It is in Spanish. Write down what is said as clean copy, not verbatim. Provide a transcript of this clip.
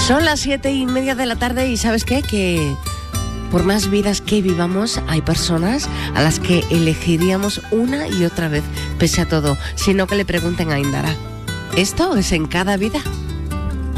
Son las 7:30 de la tarde y ¿sabes qué? Que por más vidas que vivamos, hay personas a las que elegiríamos una y otra vez, pese a todo, sino que le pregunten a Indara. ¿Esto es en cada vida?